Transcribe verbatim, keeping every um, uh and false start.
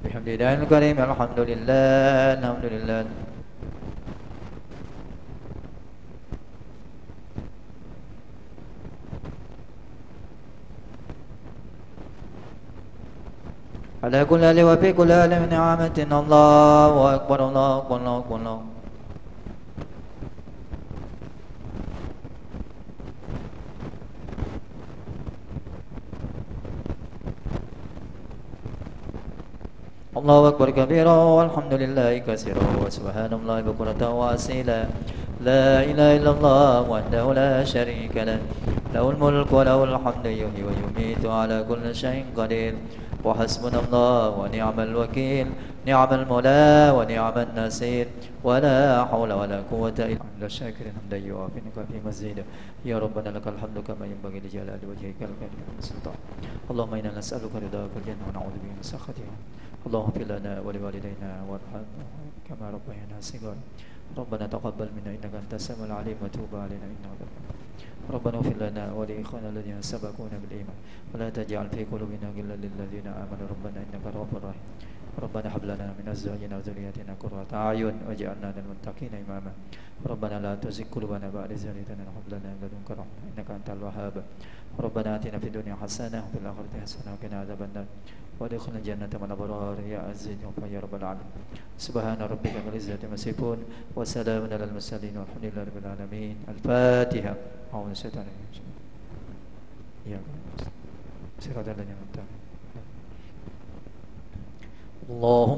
بحمد الله الكريم الحمد لله الحمد لله على كل آل وفي كل آل من نعمة الله أكبر الله أكبر الله أكبر الله الله أكبر كبيرا والحمد لله كثيرا وسبحان الله بكرة وأصيلا لا إله إلا الله وحده لا شريك له له الملك وله الحمد يحيي ويميت على كل شيء قدير وحسبنا الله ونعم الوكيل نعم المولى ونعم النصير ولا حول ولا قوة إلا بالله الشاكرين حمدا يوافي في مزيدا يا ربنا لك الحمد كما ينبغي لجلال وجهك الكريم والسلطان اللهم إنا نسألك رضاك الجنة ونعوذ بك من سخطها اللهم اغفر لنا ولوالدينا وارحمنا كما ربيانا صغارا ربنا تقبل منا إنك أنت السميع العليم وتوب علينا إنك أنت ربنا اغفر لنا ولإخواننا الذين سبقونا بالإيمان ولا تجعل في قلوبنا غلا للذين آمنوا ربنا إنك رؤوف رحيم ربنا هب لنا من أزواجنا وذرياتنا قرة أعين واجعلنا للمتقين إماما ربنا لا تزغ قلوبنا بعد إذ هديتنا وهب لنا من لدنك رحمة إنك أنت الوهاب ربنا آتنا في الدنيا حسنة وفي الآخرة حسنة وقنا عذاب النار وادخلنا الجنة مع الأبرار يا عزيز يا رب العالمين سبحان ربك رب العزة عما يصفون وسلام على المرسلين والحمد لله رب العالمين الفاتحة أعوذ بالله من الشيطان الرجيم يا صراط الذين أنعمت عليهم اللهم